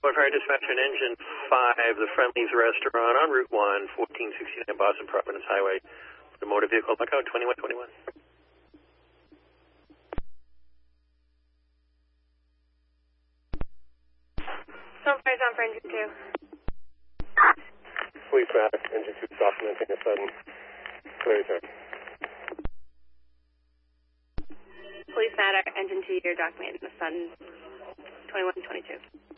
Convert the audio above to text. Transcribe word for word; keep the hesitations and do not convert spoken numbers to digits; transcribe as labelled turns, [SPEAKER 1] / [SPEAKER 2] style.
[SPEAKER 1] Fire Dispatcher and Engine five, the Friendly's Restaurant on Route one, fourteen sixty-nine Boston Providence Highway. The motor vehicle lookout twenty-one twenty-one.
[SPEAKER 2] Sunfire's on for Engine two.
[SPEAKER 3] Police matter, Engine two, stop commencing a sudden clear return.
[SPEAKER 2] Police matter, Engine two, you're documenting the sun twenty-one twenty-two.